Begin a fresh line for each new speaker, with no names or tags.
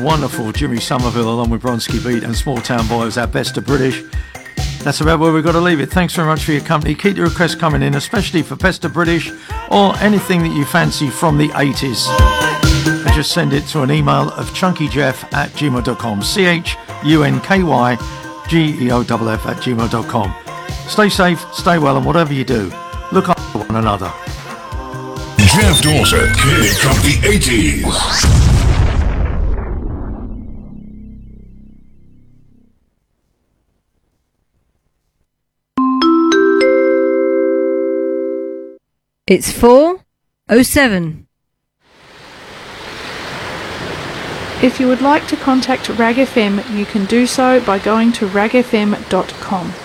wonderful Jimmy Somerville along with Bronski Beat and Small Town Boys, our best of British. That's about where we've got to leave it. Thanks very much for your company. Keep the requests coming in, especially for best of British or anything that you fancy from the 80s. And just send it to an email of chunkyjeff@gmail.com. CHUNKYGEOFF@gmail.com. Stay safe, stay well, and whatever you do, look after one another.
Jeff Dawson, Here Come the 80s.
It's 4:07.
If you would like to contact RAG FM, you can do so by going to ragfm.com.